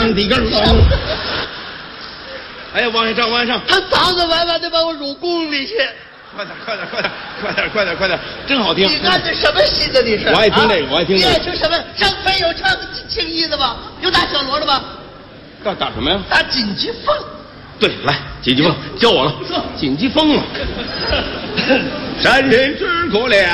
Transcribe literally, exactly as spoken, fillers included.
上底根儿。哎呀，往下上，往下上。 他早早晚晚得把我入宫里去。 快点，快点，快点，快点，快点，快点，真好听。 你看这什么戏子？你是？ 我爱听这个，我爱听这个。 你爱听什么？张飞有唱青衣的吗？有打小锣的吗？ 打打什么呀？ 打紧急风。 对，来，紧急风，教我了。紧急风嘛。山人之国了。